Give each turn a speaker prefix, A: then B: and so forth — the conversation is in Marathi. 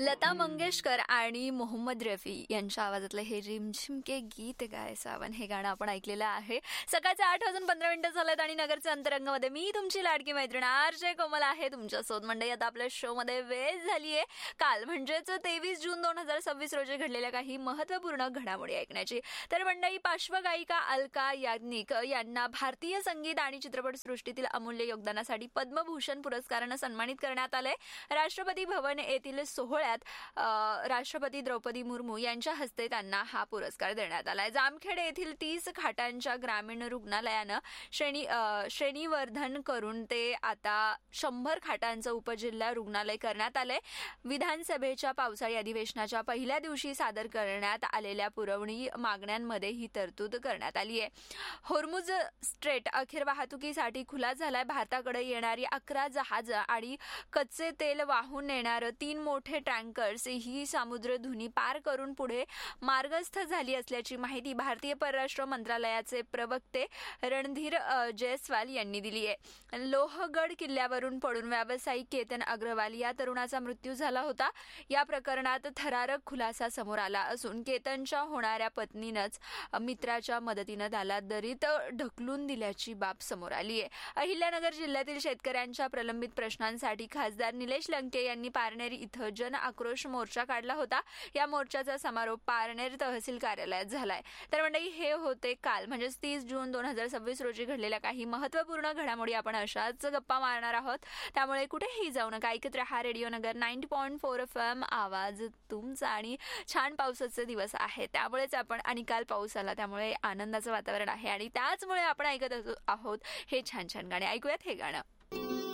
A: लता मंगेशकर आणि मोहम्मद रफी यांच्या आवाजातलं हे रिमझिम के गीत गाय सावन हे गाणं आपण ऐकलेलं आहे. सकाळचे 8:15 झालेत आणि नगरच्या अंतरंगामध्ये मी तुमची लाडकी मैत्रीण आर.जे. कोमल आहे तुमच्यासोबत. मंडळी, आता आपल्या शो मध्ये वेळ झालीये काल म्हणजेच 23 जून 2026 रोजी घडलेल्या काही महत्वपूर्ण घडामोडी ऐकण्याची. तर मंडळी, पार्श्वगायिका अलका याग्निक यांना भारतीय संगीत आणि चित्रपट सृष्टीतील अमूल्य योगदानासाठी पद्मभूषण पुरस्कारानं सन्मानित करण्यात आलंय. राष्ट्रपती भवन येथील सोहळ्यात राष्ट्रपती द्रौपदी मुर्मू यांच्या हस्ते त्यांना हा पुरस्कार देण्यात आलाय. जामखेड येथील 30 खाटांच्या ग्रामीण रुग्णालयानं श्रेणीवर्धन करून ते आता 100 खाटांचं उपजिल्हा रुग्णालय करण्यात आलंय. विधानसभेच्या पावसाळी अधिवेशनाच्या पहिल्या दिवशी सादर करण्यात आलेल्या पुरवणी मागण्यांमध्ये ही तरतूद करण्यात आली आहे. होर्मुझ स्ट्रेट अखेर वाहतुकीसाठी खुला झालाय. भारताकडे येणारी 11 जहाजं आणि कच्चे तेल वाहून नेणारं 3 मोठे टँकर्स ही समुद्रधुनी पार करून पुढे मार्गस्थ झाली असल्याची माहिती भारतीय परराष्ट्र मंत्रालयाचे प्रवक्ते रणधीर जयस्वाल यांनी दिली आहे. लोहगड किल्ल्यावरून पडून व्यावसायिक केतन अग्रवाल या तरुणाचा मृत्यू झाला होता. या प्रकरणात थरारक खुलासा समोर आला असून केतनच्या होणाऱ्या पत्नीनंच मित्राच्या मदतीनं त्याला दरीत ढकलून दिल्याची बाब समोर आली आहे. अहिल्यानगर जिल्ह्यातील शेतकऱ्यांच्या प्रलंबित प्रश्नांसाठी खासदार निलेश लंके यांनी पारनेर इथं जन आक्रोश मोर्चा काढला होता. या मोर्चाचा समारोप पारनेर तहसील कार्यालयात झालाय. तर मंडळी, हे होते काल म्हणजेच 30 जून 2026 रोजी घडलेल्या काही महत्वपूर्ण घडामोडी. आपण अशाच गप्पा मारणार आहोत, त्यामुळे कुठेही जाऊ नका. ऐकत रहा रेडिओ नगर 90.4 FM, आवाज तुमचा. आणि छान पावसाचे दिवस आहे त्यामुळेच आपण, आणि काल पाऊस आला त्यामुळे आनंदाचं वातावरण आहे आणि त्याचमुळे आपण ऐकत आहोत हे छान छान गाणे. ऐकूयात हे गाणं.